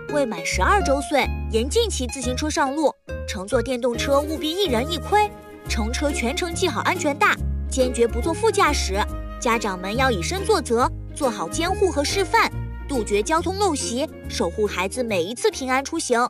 未满12周岁严禁骑自行车上路，乘坐电动车务必1人1盔，乘车全程系好安全带，坚决不做副驾驶。家长们要以身作则，做好监护和示范，杜绝交通陋习，守护孩子每一次平安出行。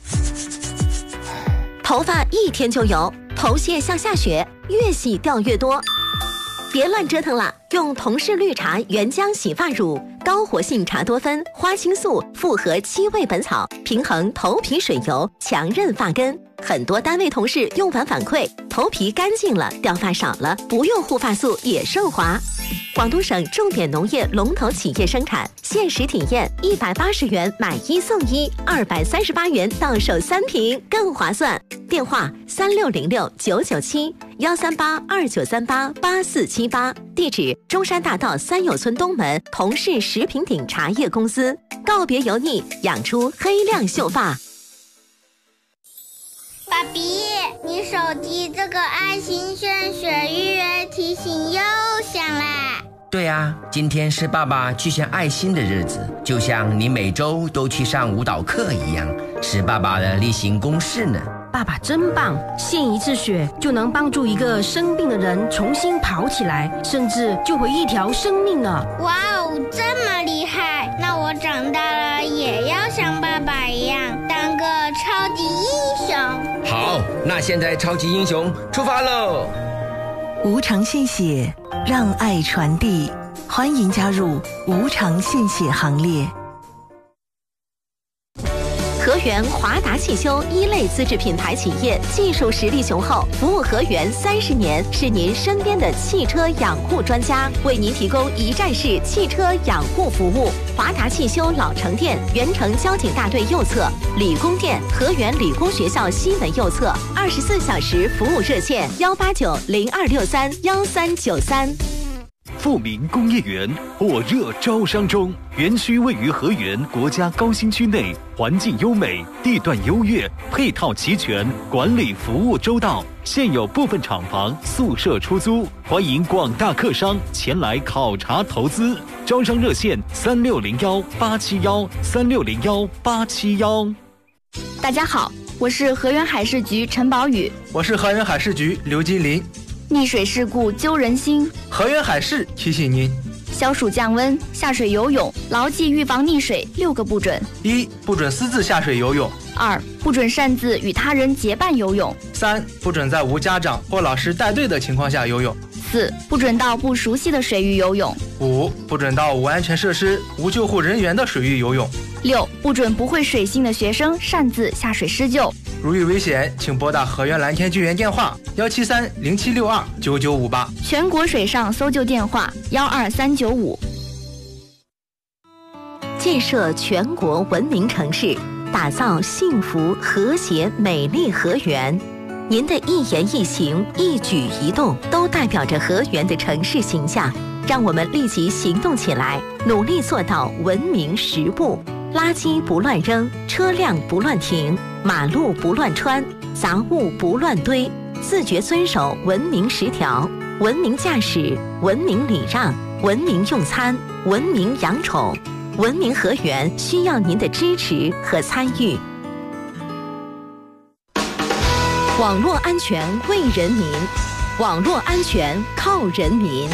头发一天就油，头屑像下雪，越洗掉越多。别乱折腾了，用同氏绿茶原浆洗发乳，高活性茶多酚、花青素复合7味本草，平衡头皮水油，强韧发根。很多单位同事用完反馈，头皮干净了，掉发少了，不用护发素也顺滑。广东省重点农业龙头企业生产，限时体验180元买1送1，238元到手3瓶，更划算。电话3606-997，13829388478，地址中山大道三友村东门同氏食品鼎茶叶公司。告别油腻，养出黑亮秀发。 爸比，你手机这个爱心炫雪预约提醒又响啦。 对啊，今天是爸爸去献爱心的日子，就像你每周都去上舞蹈课一样，是爸爸的例行公事呢。 爸爸真棒，献1次血就能帮助一个生病的人重新跑起来，甚至救回1条生命呢。 哇哦，这么厉害！那我长大了也要像爸爸一样当个超级英雄。 好，那现在超级英雄出发喽！ 无偿献血，让爱传递，欢迎加入无偿献血行列。 和源华达汽修1类资质品牌企业，技术实力雄厚，服务和源30年，是您身边的汽车养护专家，为您提供一站式汽车养护服务。华达汽修老城店，原城交警大队右侧，理工店和源理工学校西门右侧，24小时服务热线189-0263-1393。 富民工业园火热招商中，园区位于和源国家高新区内，环境优美，地段优越，配套齐全，管理服务周到。现有部分厂房宿舍出租，欢迎广大客商前来考察投资。招商热线3601-871，3601-871。 大家好，我是和源海事局陈宝宇， 我是和源海事局刘金林。 溺水事故揪人心， 和源海事提醒您： 消暑降温，下水游泳，牢记预防溺水6个不准 ：1. 不准私自下水游泳 ；2. 不准擅自与他人结伴游泳 ；3. 不准在无家长或老师带队的情况下游泳 ；4. 不准到不熟悉的水域游泳 ；5. 不准到无安全设施、无救护人员的水域游泳 ；6. 不准不会水性的学生擅自下水施救。 如遇危险，请拨打和源蓝天救援电话173-0762-9958， 全国水上搜救电话12395。 建设全国文明城市，打造幸福和谐美丽和源。您的一言一行、一举一动，都代表着和源的城市形象。让我们立即行动起来，努力做到文明10不：垃圾不乱扔，车辆不乱停，马路不乱穿，杂物不乱堆，自觉遵守文明10条，文明驾驶，文明礼让，文明用餐，文明养宠。文明和源需要您的支持和参与。网络安全为人民，网络安全靠人民。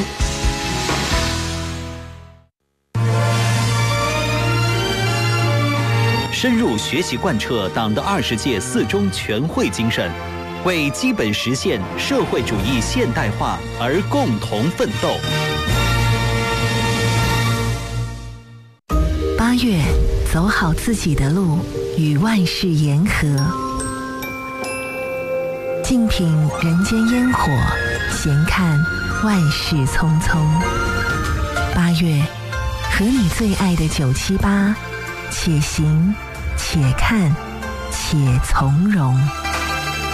深入学习贯彻党的20届4中全会精神，为基本实现社会主义现代化而共同奋斗。 8月，走好自己的路，与万事言和。静品人间烟火，闲看万事匆匆。8月，和你最爱的978，且行且看且从容。